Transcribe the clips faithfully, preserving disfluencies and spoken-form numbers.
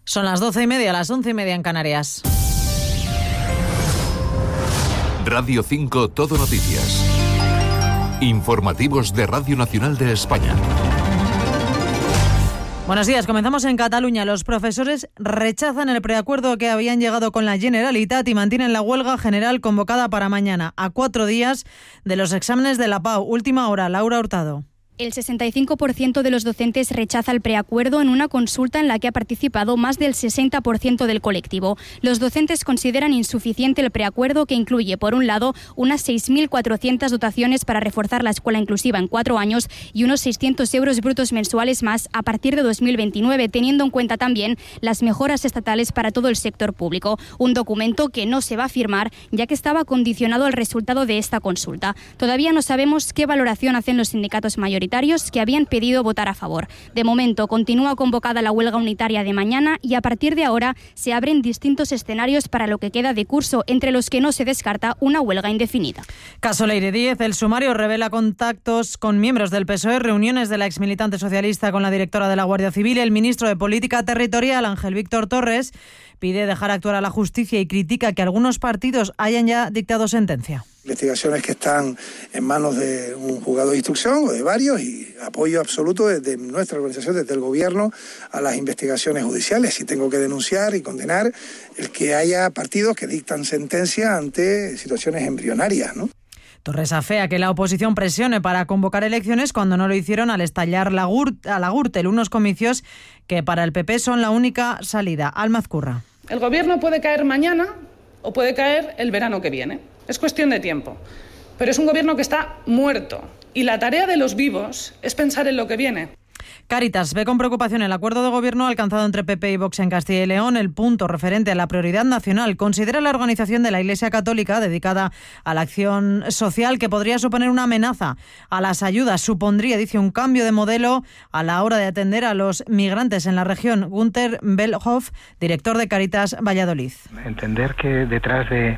Son las doce y media, las once y media en Canarias. Radio cinco Todo Noticias. Informativos de Radio Nacional de España. Buenos días, comenzamos en Cataluña. Los profesores rechazan el preacuerdo que habían llegado con la Generalitat y mantienen la huelga general convocada para mañana, a cuatro días de los exámenes de la Pau. Última hora, Laura Hurtado. El sesenta y cinco por ciento de los docentes rechaza el preacuerdo en una consulta en la que ha participado más del sesenta por ciento del colectivo. Los docentes consideran insuficiente el preacuerdo, que incluye, por un lado, unas seis mil cuatrocientas dotaciones para reforzar la escuela inclusiva en cuatro años y unos seiscientos euros brutos mensuales más a partir de dos mil veintinueve, teniendo en cuenta también las mejoras estatales para todo el sector público. Un documento que no se va a firmar, ya que estaba condicionado al resultado de esta consulta. Todavía no sabemos qué valoración hacen los sindicatos mayoritarios que habían pedido votar a favor. De momento, continúa convocada la huelga unitaria de mañana y a partir de ahora se abren distintos escenarios para lo que queda de curso, entre los que no se descarta una huelga indefinida. Caso Leire Díez, el sumario revela contactos con miembros del P S O E, reuniones de la exmilitante socialista con la directora de la Guardia Civil. El ministro de Política Territorial, Ángel Víctor Torres, pide dejar actuar a la justicia y critica que algunos partidos hayan ya dictado sentencia. Investigaciones que están en manos de un juzgado de instrucción o de varios, y apoyo absoluto desde nuestra organización, desde el gobierno, a las investigaciones judiciales. Y tengo que denunciar y condenar el que haya partidos que dictan sentencia ante situaciones embrionarias, ¿no? Torres afea que la oposición presione para convocar elecciones cuando no lo hicieron al estallar la Gurt- a la Gürtel, unos comicios que para el P P son la única salida. Alma Azcurra. El gobierno puede caer mañana o puede caer el verano que viene. Es cuestión de tiempo. Pero es un gobierno que está muerto. Y la tarea de los vivos es pensar en lo que viene. Cáritas ve con preocupación el acuerdo de gobierno alcanzado entre P P y Vox en Castilla y León. El punto referente a la prioridad nacional considera la organización de la Iglesia Católica dedicada a la acción social que podría suponer una amenaza a las ayudas. Supondría, dice, un cambio de modelo a la hora de atender a los migrantes en la región. Günter Bellhoff, director de Cáritas Valladolid. Entender que detrás de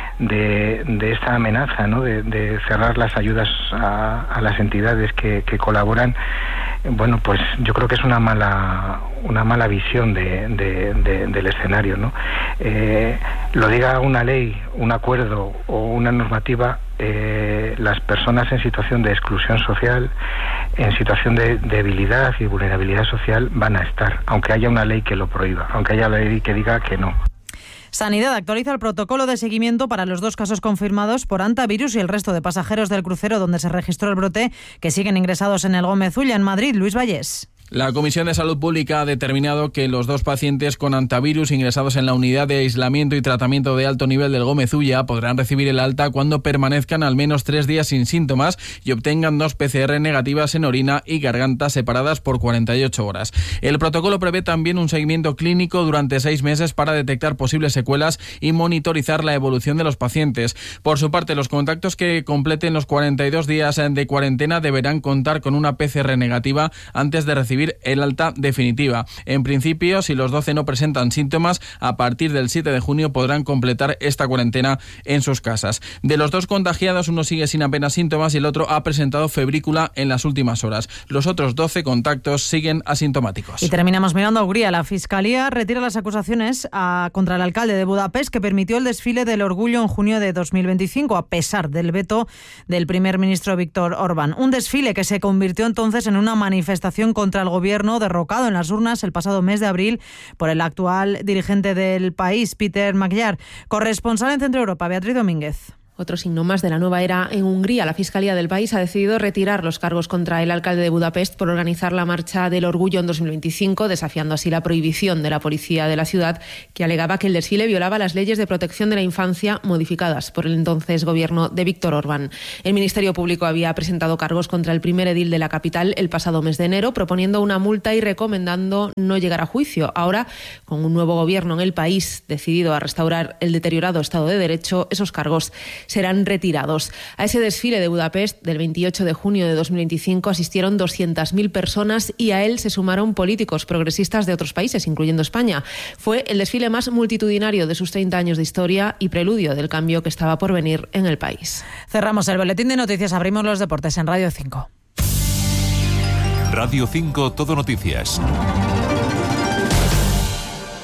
De, de esta amenaza, ¿no? de, de cerrar las ayudas a, a las entidades que, que colaboran, bueno, pues yo creo que es una mala una mala visión de, de, de, del escenario, ¿no? Eh, lo diga una ley, un acuerdo o una normativa, eh, las personas en situación de exclusión social, en situación de debilidad y vulnerabilidad social van a estar, aunque haya una ley que lo prohíba, aunque haya una ley que diga que no. Sanidad actualiza el protocolo de seguimiento para los dos casos confirmados por hantavirus y el resto de pasajeros del crucero donde se registró el brote, que siguen ingresados en el Gómez Ulla, en Madrid. Luis Vallés. La Comisión de Salud Pública ha determinado que los dos pacientes con hantavirus ingresados en la unidad de aislamiento y tratamiento de alto nivel del Gómez Ulla podrán recibir el alta cuando permanezcan al menos tres días sin síntomas y obtengan dos P C R negativas en orina y garganta separadas por cuarenta y ocho horas. El protocolo prevé también un seguimiento clínico durante seis meses para detectar posibles secuelas y monitorizar la evolución de los pacientes. Por su parte, los contactos que completen los cuarenta y dos días de cuarentena deberán contar con una P C R negativa antes de recibir el alta definitiva. En principio, si los doce no presentan síntomas, a partir del siete de junio podrán completar esta cuarentena en sus casas. De los dos contagiados, uno sigue sin apenas síntomas y el otro ha presentado febrícula en las últimas horas. Los otros doce contactos siguen asintomáticos. Y terminamos mirando a Hungría. La Fiscalía retira las acusaciones a, contra el alcalde de Budapest, que permitió el desfile del orgullo en junio de dos mil veinticinco, a pesar del veto del primer ministro Viktor Orbán. Un desfile que se convirtió entonces en una manifestación contra el gobierno, derrocado en las urnas el pasado mes de abril por el actual dirigente del país, Peter Magyar. Corresponsal en Centro Europa, Beatriz Domínguez. Otro signo más de la nueva era en Hungría. La Fiscalía del país ha decidido retirar los cargos contra el alcalde de Budapest por organizar la Marcha del Orgullo en dos mil veinticinco, desafiando así la prohibición de la policía de la ciudad, que alegaba que el desfile violaba las leyes de protección de la infancia modificadas por el entonces gobierno de Viktor Orbán. El Ministerio Público había presentado cargos contra el primer edil de la capital el pasado mes de enero, proponiendo una multa y recomendando no llegar a juicio. Ahora, con un nuevo gobierno en el país decidido a restaurar el deteriorado Estado de Derecho, esos cargos serán retirados. A ese desfile de Budapest del veintiocho de junio de dos mil veinticinco asistieron doscientas mil personas y a él se sumaron políticos progresistas de otros países, incluyendo España. Fue el desfile más multitudinario de sus treinta años de historia y preludio del cambio que estaba por venir en el país. Cerramos el boletín de noticias, abrimos los deportes en Radio cinco. Radio cinco Todo Noticias.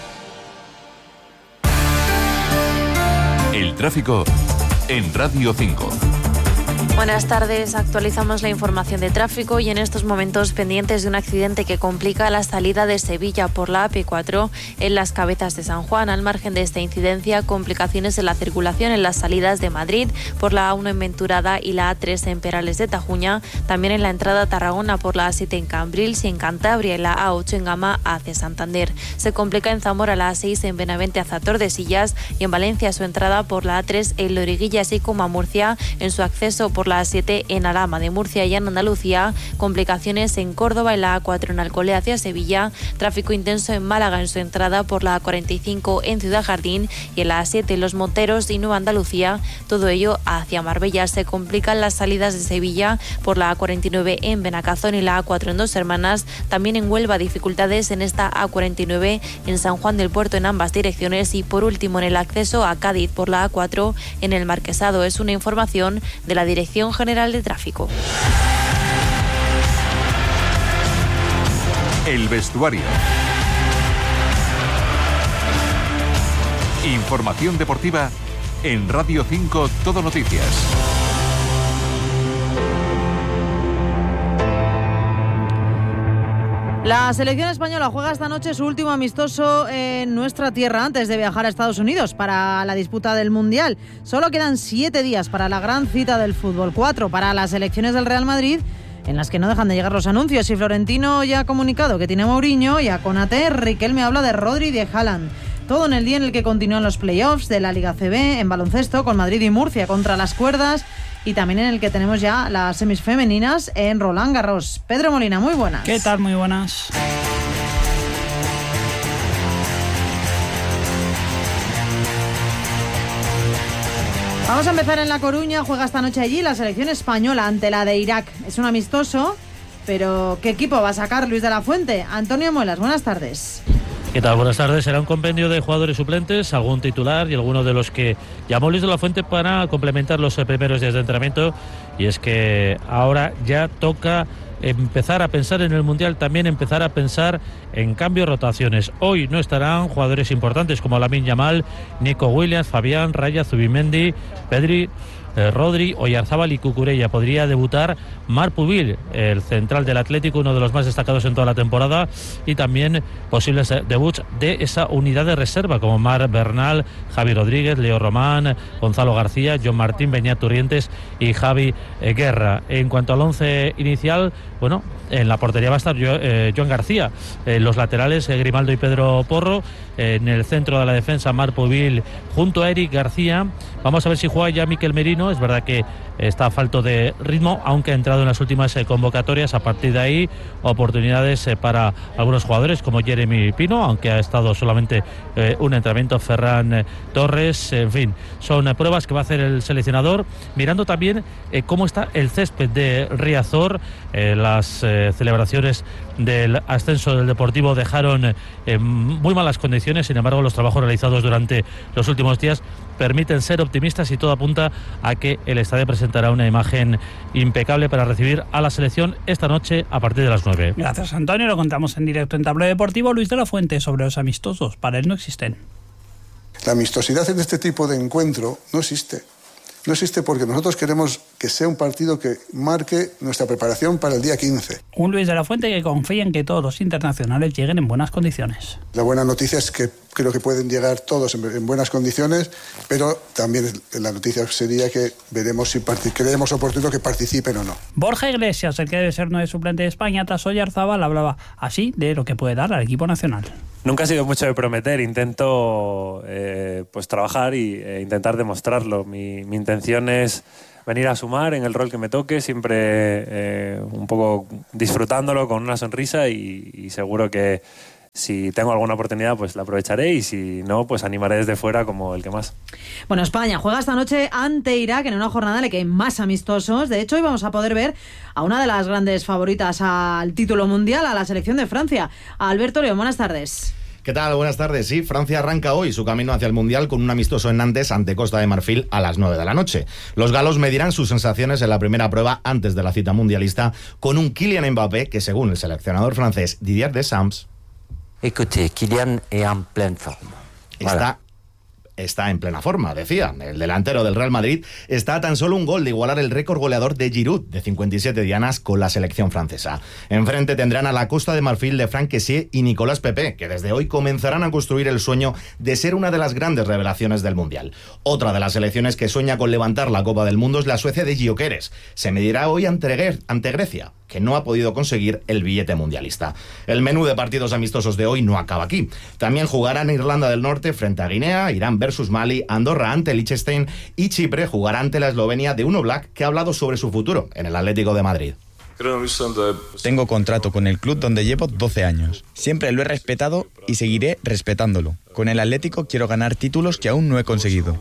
tráfico en Radio cinco. Buenas tardes, actualizamos la información de tráfico y en estos momentos pendientes de un accidente que complica la salida de Sevilla por la A P cuatro en las Cabezas de San Juan. Al margen de esta incidencia, complicaciones en la circulación en las salidas de Madrid por la A uno en Venturada y la A tres en Perales de Tajuña, también en la entrada a Tarragona por la A siete en Cambrils y en Cantabria y la A ocho en Gama hacia Santander. Se complica en Zamora la A seis en Benavente hacia Tordesillas y en Valencia su entrada por la A tres en Loriguilla, así como a Murcia en su acceso por la A siete en Alhama de Murcia y en Andalucía, complicaciones en Córdoba y la A cuatro en Alcolea hacia Sevilla, tráfico intenso en Málaga en su entrada por la A cuarenta y cinco en Ciudad Jardín y en la A siete en Los Monteros y Nueva Andalucía, todo ello hacia Marbella. Se complican las salidas de Sevilla por la A cuarenta y nueve en Benacazón y la A cuatro en Dos Hermanas, también en Huelva dificultades en esta A cuarenta y nueve en San Juan del Puerto en ambas direcciones y por último en el acceso a Cádiz por la A cuatro en el Marquesado. Es una información de la Dirección General de Tráfico. El vestuario. Información deportiva en Radio cinco Todo Noticias. La selección española juega esta noche su último amistoso en nuestra tierra antes de viajar a Estados Unidos para la disputa del Mundial. Solo quedan siete días para la gran cita del fútbol, cuatro para las elecciones del Real Madrid, en las que no dejan de llegar los anuncios. Y Florentino ya ha comunicado que tiene a Mourinho y a Konaté. Riquelme habla de Rodri y de Haaland. Todo en el día en el que continúan los playoffs de la Liga C B en baloncesto con Madrid y Murcia contra las cuerdas y también en el que tenemos ya las semis femeninas en Roland Garros. Pedro Molina, muy buenas. ¿Qué tal? Muy buenas. Vamos a empezar en La Coruña. Juega esta noche allí la selección española ante la de Irak. Es un amistoso, pero ¿qué equipo va a sacar Luis de la Fuente? Antonio Muelas, buenas tardes. ¿Qué tal? Buenas tardes. Será un compendio de jugadores suplentes, algún titular y algunos de los que llamó Luis de la Fuente para complementar los primeros días de entrenamiento. Y es que ahora ya toca empezar a pensar en el Mundial, también empezar a pensar en cambios, rotaciones. Hoy no estarán jugadores importantes como Lamine Yamal, Nico Williams, Fabián, Raya, Zubimendi, Pedri, Eh, Rodri, Oyarzábal y Cucurella. Podría debutar Marc Pubil, el central del Atlético, uno de los más destacados en toda la temporada, y también posibles debuts de esa unidad de reserva como Marc Bernal, Javi Rodríguez, Leo Román, Gonzalo García, John Martín, Beñat Turrientes y Javi eh, Guerra. En cuanto al once inicial, bueno, en la portería va a estar jo, eh, Joan García, en los laterales eh, Grimaldo y Pedro Porro, eh, en el centro de la defensa Marc Pubil junto a Eric García. Vamos a ver si juega ya Mikel Merino. Es verdad que está a falto de ritmo, aunque ha entrado en las últimas eh, convocatorias. A partir de ahí, oportunidades eh, para algunos jugadores como Jeremy Pino, aunque ha estado solamente eh, un entrenamiento, Ferran eh, Torres. En fin, son eh, pruebas que va a hacer el seleccionador, mirando también eh, cómo está el césped de Riazor. Eh, las eh, celebraciones del ascenso del Deportivo dejaron eh, en muy malas condiciones. Sin embargo, los trabajos realizados durante los últimos días permiten ser optimistas y todo apunta a que el estadio presentará una imagen impecable para recibir a la selección esta noche a partir de las nueve. Gracias, Antonio. Lo contamos en directo en Tablero Deportivo. Luis de la Fuente sobre los amistosos. Para él no existen. La amistosidad en este tipo de encuentro no existe. No existe porque nosotros queremos que sea un partido que marque nuestra preparación para el día quince. Un Luis de la Fuente que confía en que todos los internacionales lleguen en buenas condiciones. La buena noticia es que creo que pueden llegar todos en buenas condiciones, pero también la noticia sería que veremos si creemos oportuno que participen o no. Borja Iglesias, el que debe ser nuevo suplente de España tras Oyarzábal, hablaba así de lo que puede dar al equipo nacional. Nunca ha sido mucho de prometer, intento eh, pues trabajar y eh, intentar demostrarlo. Mi, mi intención es venir a sumar en el rol que me toque, siempre eh, un poco disfrutándolo con una sonrisa y, y seguro que si tengo alguna oportunidad pues la aprovecharé y si no pues animaré desde fuera como el que más. Bueno, España juega esta noche ante Irak en una jornada en la que hay más amistosos. De hecho, hoy vamos a poder ver a una de las grandes favoritas al título mundial, a la selección de Francia. Alberto León, buenas tardes. ¿Qué tal? Buenas tardes. Sí, Francia arranca hoy su camino hacia el Mundial con un amistoso en Nantes ante Costa de Marfil a las nueve de la noche. Los galos medirán sus sensaciones en la primera prueba antes de la cita mundialista con un Kylian Mbappé que, según el seleccionador francés Didier Deschamps, Écoutez, Kylian est en pleine forme. Está está en plena forma, decía. El delantero del Real Madrid está a tan solo un gol de igualar el récord goleador de Giroud, de cincuenta y siete dianas, con la selección francesa. Enfrente tendrán a la Costa de Marfil de Franck Kessié y Nicolas Pepe, que desde hoy comenzarán a construir el sueño de ser una de las grandes revelaciones del Mundial. Otra de las selecciones que sueña con levantar la Copa del Mundo es la Suecia de Gyökeres. Se medirá hoy ante, ante Grecia, que no ha podido conseguir el billete mundialista. El menú de partidos amistosos de hoy no acaba aquí. También jugarán Irlanda del Norte frente a Guinea, Irán versus Mali, Andorra ante Liechtenstein y Chipre jugará ante la Eslovenia de Uno Black, que ha hablado sobre su futuro en el Atlético de Madrid. Tengo contrato con el club donde llevo doce años. Siempre lo he respetado y seguiré respetándolo. Con el Atlético quiero ganar títulos que aún no he conseguido.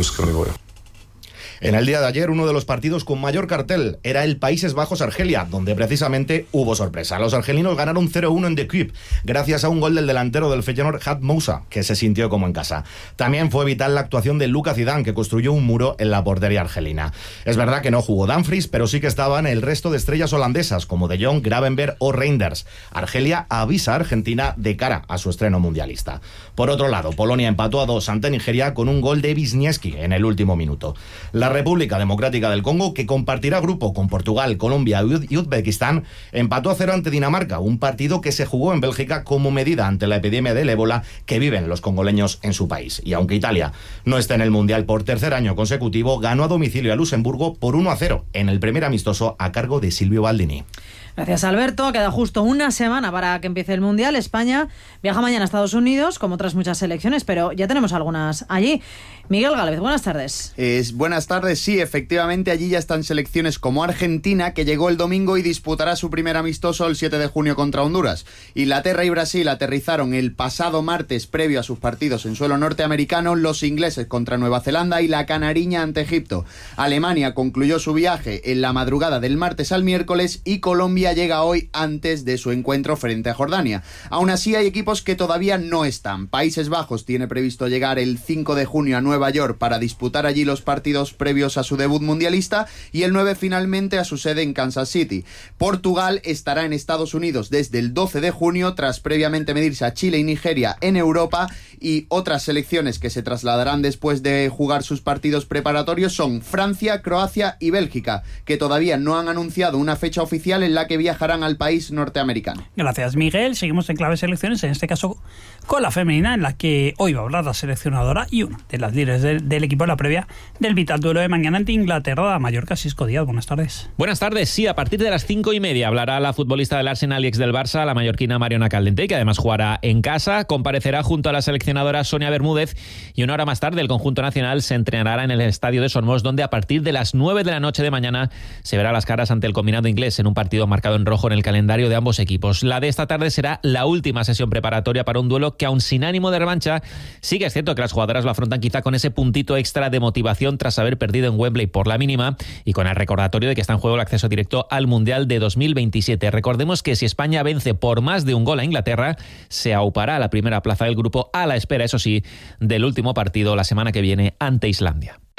En el día de ayer, uno de los partidos con mayor cartel era el Países Bajos-Argelia, donde precisamente hubo sorpresa. Los argelinos ganaron cero uno en The Kuip, gracias a un gol del delantero del Feyenoord, Had Moussa, que se sintió como en casa. También fue vital la actuación de Lucas Zidane, que construyó un muro en la portería argelina. Es verdad que no jugó Dumfries, pero sí que estaban el resto de estrellas holandesas, como De Jong, Gravenberch o Reinders. Argelia avisa a Argentina de cara a su estreno mundialista. Por otro lado, Polonia empató a dos ante Nigeria con un gol de Wisniewski en el último minuto. La República Democrática del Congo, que compartirá grupo con Portugal, Colombia y Uzbekistán, empató a cero ante Dinamarca, un partido que se jugó en Bélgica como medida ante la epidemia del ébola que viven los congoleños en su país. Y aunque Italia no está en el Mundial por tercer año consecutivo, ganó a domicilio a Luxemburgo por uno a cero en el primer amistoso a cargo de Silvio Baldini. Gracias, Alberto. Queda justo una semana para que empiece el Mundial. España viaja mañana a Estados Unidos, como otras muchas selecciones, pero ya tenemos algunas allí. Miguel Gálvez, buenas tardes. Es, buenas tardes, sí, efectivamente, allí ya están selecciones como Argentina, que llegó el domingo y disputará su primer amistoso el siete de junio contra Honduras. Inglaterra y Brasil aterrizaron el pasado martes previo a sus partidos en suelo norteamericano, los ingleses contra Nueva Zelanda y la canariña ante Egipto. Alemania concluyó su viaje en la madrugada del martes al miércoles y Colombia llega hoy antes de su encuentro frente a Jordania. Aún así hay equipos que todavía no están. Países Bajos tiene previsto llegar el cinco de junio a Nueva York para disputar allí los partidos previos a su debut mundialista y el nueve finalmente a su sede en Kansas City. Portugal estará en Estados Unidos desde el doce de junio tras previamente medirse a Chile y Nigeria en Europa, y otras selecciones que se trasladarán después de jugar sus partidos preparatorios son Francia, Croacia y Bélgica, que todavía no han anunciado una fecha oficial en la que viajarán al país norteamericano. Gracias, Miguel. Seguimos en clave selecciones, en este caso con la femenina, en la que hoy va a hablar la seleccionadora y una de las líderes del, del equipo en la previa del vital duelo de mañana ante Inglaterra, Mallorca. Sisco Díaz, buenas tardes. Buenas tardes. Sí, a partir de las cinco y media hablará la futbolista del Arsenal y ex del Barça, la mallorquina Mariona Caldentey, que además jugará en casa. Comparecerá junto a la seleccionadora Sonia Bermúdez y una hora más tarde el conjunto nacional se entrenará en el estadio de Somos, donde a partir de las nueve de la noche de mañana se verá las caras ante el combinado inglés en un partido marcado en rojo en el calendario de ambos equipos. La de esta tarde será la última sesión preparatoria para un duelo que, aun sin ánimo de revancha, sí que es cierto que las jugadoras lo afrontan quizá con ese puntito extra de motivación tras haber perdido en Wembley por la mínima y con el recordatorio de que está en juego el acceso directo al Mundial de dos mil veintisiete. Recordemos que si España vence por más de un gol a Inglaterra, se aupará a la primera plaza del grupo, a la espera, eso sí, del último partido la semana que viene ante Islandia.